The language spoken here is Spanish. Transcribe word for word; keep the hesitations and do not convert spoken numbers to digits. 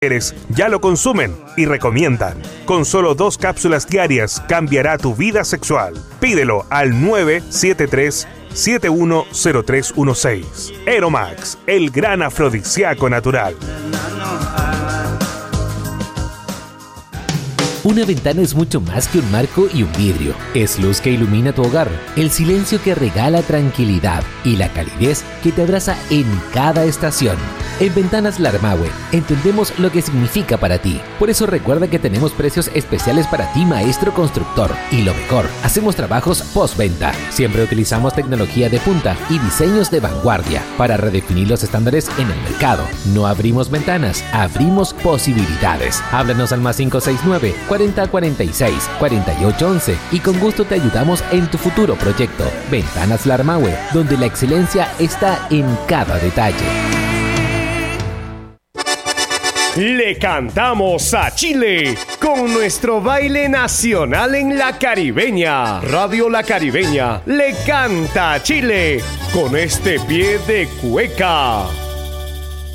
ya lo consumen y recomiendan. Con solo dos cápsulas diarias cambiará tu vida sexual. Pídelo al nueve siete tres, siete uno cero tres uno seis. Aeromax, el gran afrodisíaco natural. Una ventana es mucho más que un marco y un vidrio. Es luz que ilumina tu hogar, el silencio que regala tranquilidad y la calidez que te abraza en cada estación. En Ventanas Larmahue entendemos lo que significa para ti. Por eso recuerda que tenemos precios especiales para ti, maestro constructor. Y lo mejor, hacemos trabajos postventa. Siempre utilizamos tecnología de punta y diseños de vanguardia para redefinir los estándares en el mercado. No abrimos ventanas, abrimos posibilidades. Háblanos al más cinco seis nueve, cuarenta cuarenta y seis, cuarenta y ocho once y con gusto te ayudamos en tu futuro proyecto. Ventanas Larmahue, donde la excelencia está en cada detalle. Le cantamos a Chile con nuestro baile nacional en La Caribeña. Radio La Caribeña le canta a Chile con este pie de cueca.